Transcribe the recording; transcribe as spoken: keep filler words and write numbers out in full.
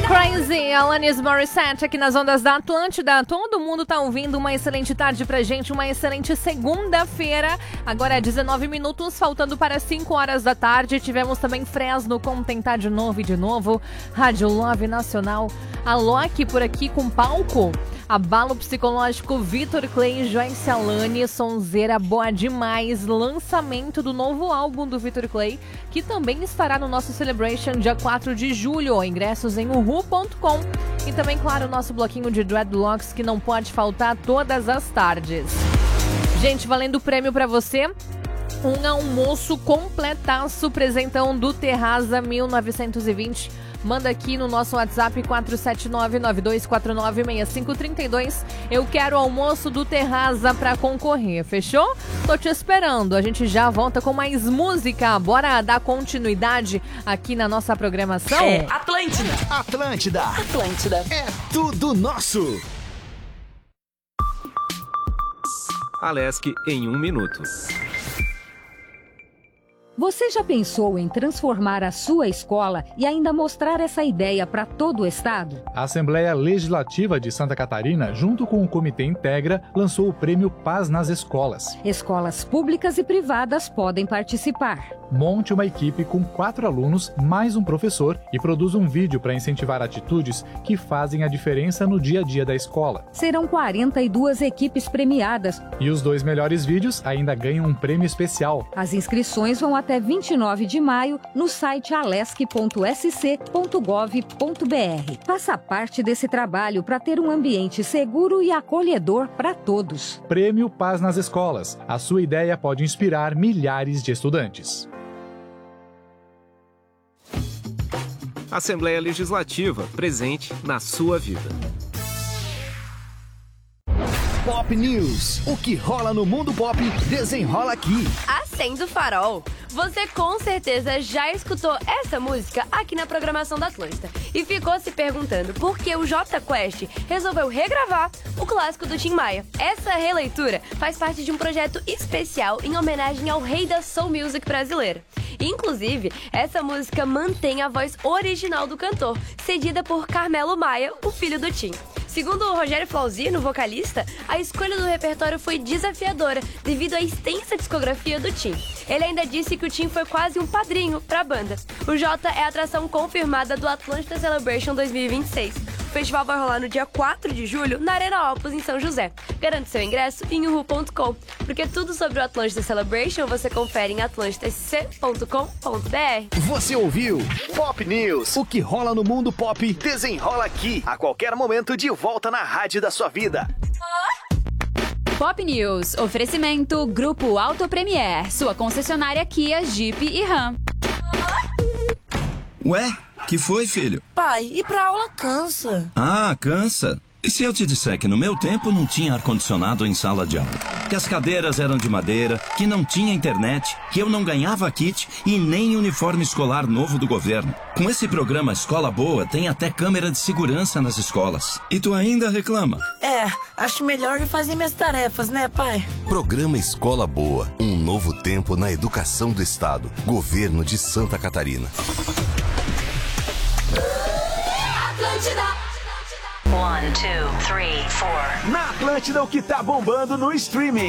Crazy, Alanis Morissette aqui nas ondas da Atlântida. Todo mundo tá ouvindo. Uma excelente tarde pra gente, uma excelente segunda-feira. Agora é dezenove minutos, faltando para cinco horas da tarde. Tivemos também Fresno com Tentar de Novo e de Novo. Rádio Love Nacional. A Loki por aqui com palco. Abalo Psicológico, Vitor Clay, Joyce Alane, sonzeira boa demais. Lançamento do novo álbum do Vitor Clay, que também estará no nosso Celebration dia quatro de julho. Ingressos em uhu ponto com. E também, claro, o nosso bloquinho de Dreadlocks, que não pode faltar todas as tardes. Gente, valendo prêmio pra você. Um almoço completaço, presentão do Terraza mil novecentos e vinte. Manda aqui no nosso WhatsApp quatro sete nove, nove dois quatro nove, seis cinco três dois. Eu quero almoço do Terraza pra concorrer, fechou? Tô te esperando. A gente já volta com mais música. Bora dar continuidade aqui na nossa programação? É Atlântida. Atlântida. Atlântida. É tudo nosso. Alesc em um minuto. Você já pensou em transformar a sua escola e ainda mostrar essa ideia para todo o estado? A Assembleia Legislativa de Santa Catarina, junto com o Comitê Integra, lançou o Prêmio Paz nas Escolas. Escolas públicas e privadas podem participar. Monte uma equipe com quatro alunos, mais um professor, e produza um vídeo para incentivar atitudes que fazem a diferença no dia a dia da escola. Serão quarenta e duas equipes premiadas. E os dois melhores vídeos ainda ganham um prêmio especial. As inscrições vão até vinte e nove de maio no site alesc ponto s c ponto gov ponto b r. Faça parte desse trabalho para ter um ambiente seguro e acolhedor para todos. Prêmio Paz nas Escolas. A sua ideia pode inspirar milhares de estudantes. Assembleia Legislativa, presente na sua vida. Pop News. O que rola no mundo pop, desenrola aqui. Acende o farol. Você com certeza já escutou essa música aqui na programação da Atlântida e ficou se perguntando por que o Jota Quest resolveu regravar o clássico do Tim Maia. Essa releitura faz parte de um projeto especial em homenagem ao rei da soul music brasileira. Inclusive, essa música mantém a voz original do cantor, cedida por Carmelo Maia, o filho do Tim. Segundo o Rogério Flauzino, vocalista, a escolha do repertório foi desafiadora devido à extensa discografia do Tim. Ele ainda disse que o Tim foi quase um padrinho para a banda. O Jota é a atração confirmada do Atlântida Celebration dois mil e vinte e seis. O festival vai rolar no dia quatro de julho na Arena Opus, em São José. Garante seu ingresso em uhu ponto com, porque tudo sobre o Atlântida Celebration você confere em atlântida s c ponto com ponto b r. Você ouviu Pop News. O que rola no mundo pop, desenrola aqui. A qualquer momento, de volta na rádio da sua vida. Pop News. Oferecimento Grupo Auto Premier. Sua concessionária Kia, Jeep e Ram. Ué, que foi, filho? Pai, ir pra aula cansa. Ah, cansa? E se eu te disser que no meu tempo não tinha ar-condicionado em sala de aula? Que as cadeiras eram de madeira, que não tinha internet, que eu não ganhava kit e nem uniforme escolar novo do governo. Com esse programa Escola Boa, tem até câmera de segurança nas escolas. E tu ainda reclama? É, acho melhor ir fazer minhas tarefas, né, pai? Programa Escola Boa. Um novo tempo na educação do Estado. Governo de Santa Catarina. One, two, three, four. Na Atlântida, o que tá bombando no streaming.